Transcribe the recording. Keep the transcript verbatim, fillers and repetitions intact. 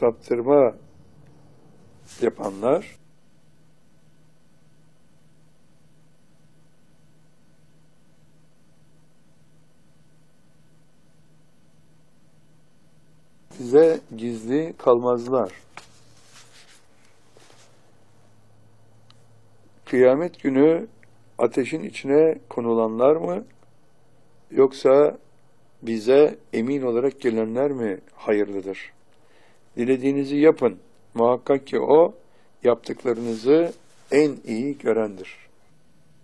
saptırma yapanlar size gizli kalmazlar. Kıyamet günü ateşin içine konulanlar mı, yoksa bize emin olarak gelenler mi hayırlıdır? Dilediğinizi yapın. Muhakkak ki o, yaptıklarınızı en iyi görendir.